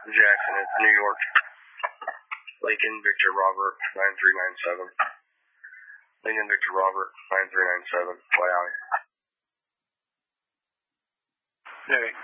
Jackson, it's New York. Lincoln Victor Robert 9397. Lincoln Victor Robert 9397. Wyoming. Okay.